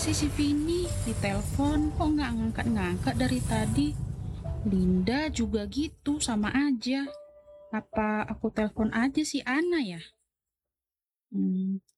sih si Vini? Ditelepon kok nggak ngangkat-ngangkat dari tadi? Linda juga gitu, sama aja. Apa aku telepon aja si Ana ya? Hmm,